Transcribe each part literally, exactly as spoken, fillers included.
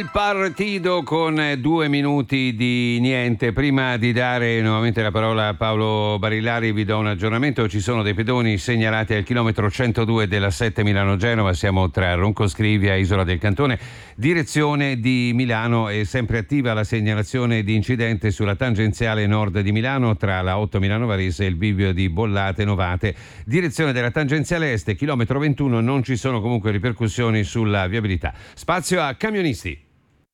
Il partido con due minuti di niente. Prima di dare nuovamente la parola a Paolo Barillari vi do un aggiornamento. Ci sono dei pedoni segnalati al chilometro centodue della sette Milano-Genova, siamo tra Roncoscrivia e Isola del Cantone, direzione di Milano. È sempre attiva la segnalazione di incidente sulla tangenziale nord di Milano tra la otto Milano Varese e il bivio di Bollate Novate, direzione della tangenziale est, chilometro ventuno. Non ci sono comunque ripercussioni sulla viabilità. Spazio a camionisti.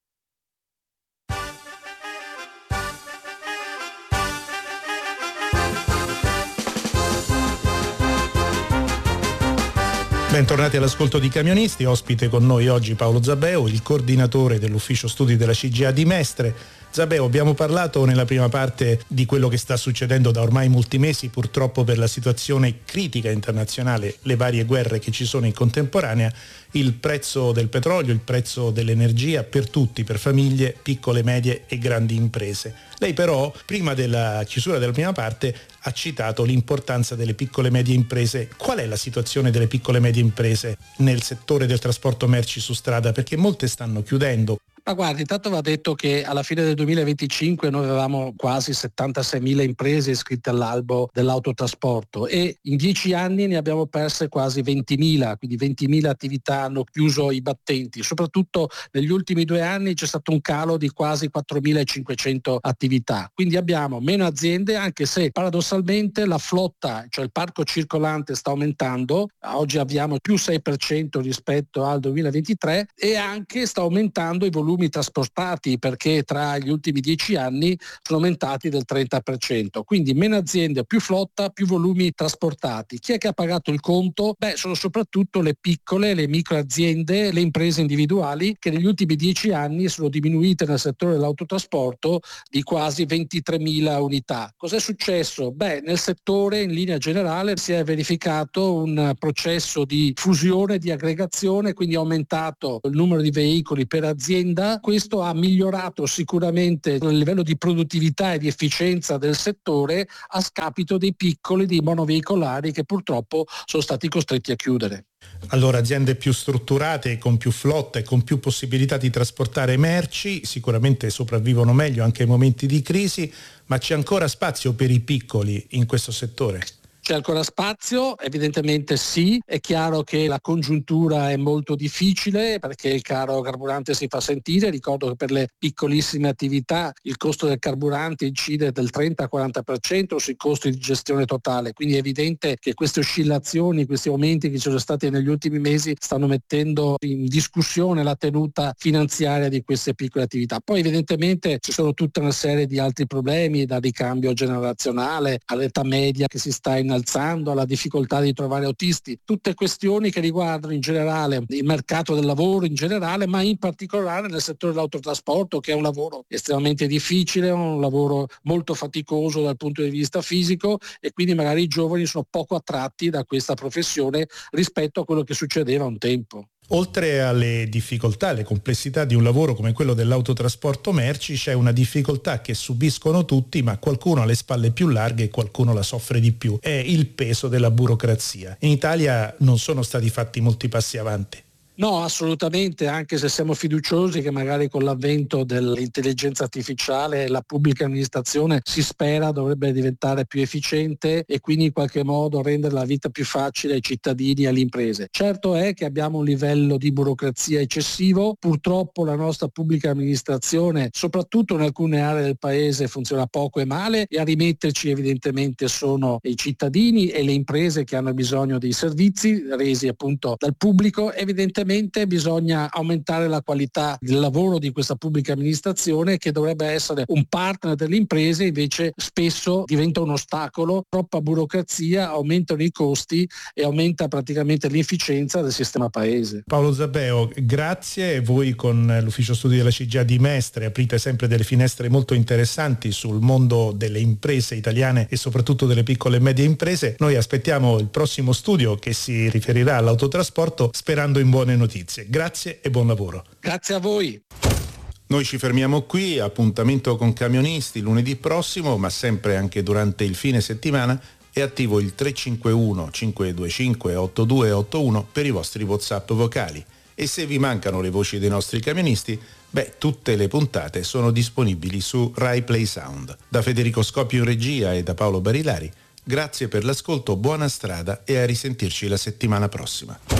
Bentornati all'ascolto di Camionisti, ospite con noi oggi Paolo Zabeo, il coordinatore dell'ufficio studi della C G I A di Mestre. Zabeo, abbiamo parlato nella prima parte di quello che sta succedendo da ormai molti mesi, purtroppo per la situazione critica internazionale, le varie guerre che ci sono in contemporanea, il prezzo del petrolio, il prezzo dell'energia per tutti, per famiglie, piccole, medie e grandi imprese. Lei però, prima della chiusura della prima parte, ha citato l'importanza delle piccole e medie imprese. Qual è la situazione delle piccole e medie imprese nel settore del trasporto merci su strada? Perché molte stanno chiudendo. Ma guardi, intanto va detto che alla fine del duemilaventicinque noi avevamo quasi settantaseimila imprese iscritte all'albo dell'autotrasporto e in dieci anni ne abbiamo perse quasi ventimila, quindi ventimila attività hanno chiuso i battenti. Soprattutto negli ultimi due anni c'è stato un calo di quasi quattromilacinquecento attività, quindi abbiamo meno aziende, anche se paradossalmente la flotta, cioè il parco circolante, sta aumentando. Oggi abbiamo più sei per cento rispetto al duemilaventitré e anche sta aumentando i volumi trasportati, perché tra gli ultimi dieci anni sono aumentati del trenta per cento, quindi meno aziende, più flotta, più volumi trasportati. Chi è che ha pagato il conto? Beh, sono soprattutto le piccole, le micro aziende, le imprese individuali che negli ultimi dieci anni sono diminuite nel settore dell'autotrasporto di quasi ventitremila unità. Cos'è successo? Beh, nel settore in linea generale si è verificato un processo di fusione, di aggregazione, quindi è aumentato il numero di veicoli per azienda. Questo ha migliorato sicuramente il livello di produttività e di efficienza del settore a scapito dei piccoli, dei monoveicolari che purtroppo sono stati costretti a chiudere. Allora, aziende più strutturate, con più flotte, con più possibilità di trasportare merci, sicuramente sopravvivono meglio anche ai momenti di crisi, ma c'è ancora spazio per i piccoli in questo settore? C'è ancora spazio? Evidentemente sì, è chiaro che la congiuntura è molto difficile perché il caro carburante si fa sentire. Ricordo che per le piccolissime attività il costo del carburante incide del trenta quaranta per cento sui costi di gestione totale, quindi è evidente che queste oscillazioni, questi aumenti che ci sono stati negli ultimi mesi stanno mettendo in discussione la tenuta finanziaria di queste piccole attività. Poi evidentemente ci sono tutta una serie di altri problemi, dal ricambio generazionale all'età media che si sta innalzando, alzando, alla difficoltà di trovare autisti, tutte questioni che riguardano in generale il mercato del lavoro in generale, ma in particolare nel settore dell'autotrasporto, che è un lavoro estremamente difficile, un lavoro molto faticoso dal punto di vista fisico, e quindi magari i giovani sono poco attratti da questa professione rispetto a quello che succedeva un tempo. Oltre alle difficoltà, alle complessità di un lavoro come quello dell'autotrasporto merci, c'è una difficoltà che subiscono tutti, ma qualcuno ha le spalle più larghe e qualcuno la soffre di più. È il peso della burocrazia. In Italia non sono stati fatti molti passi avanti. No, assolutamente, anche se siamo fiduciosi che magari con l'avvento dell'intelligenza artificiale la pubblica amministrazione, si spera, dovrebbe diventare più efficiente e quindi in qualche modo rendere la vita più facile ai cittadini e alle imprese. Certo è che abbiamo un livello di burocrazia eccessivo, purtroppo la nostra pubblica amministrazione, soprattutto in alcune aree del paese, funziona poco e male, e a rimetterci evidentemente sono i cittadini e le imprese che hanno bisogno dei servizi resi appunto dal pubblico. Evidentemente bisogna aumentare la qualità del lavoro di questa pubblica amministrazione, che dovrebbe essere un partner delle imprese, invece spesso diventa un ostacolo. Troppa burocrazia, aumentano i costi e aumenta praticamente l'inefficienza del sistema paese. Paolo Zabeo, grazie. Voi con l'ufficio studi della C G I A di Mestre aprite sempre delle finestre molto interessanti sul mondo delle imprese italiane e soprattutto delle piccole e medie imprese. Noi aspettiamo il prossimo studio che si riferirà all'autotrasporto, sperando in buone notizie. Grazie e buon lavoro. Grazie a voi. Noi ci fermiamo qui, appuntamento con Camionisti lunedì prossimo, ma sempre anche durante il fine settimana è attivo il tre cinque uno cinque due cinque otto due otto uno per i vostri WhatsApp vocali. E se vi mancano le voci dei nostri camionisti, Beh, tutte le puntate sono disponibili su Rai Play Sound. Da Federico Scopio in regia e da Paolo Barilari, grazie per l'ascolto, buona strada e a risentirci la settimana prossima.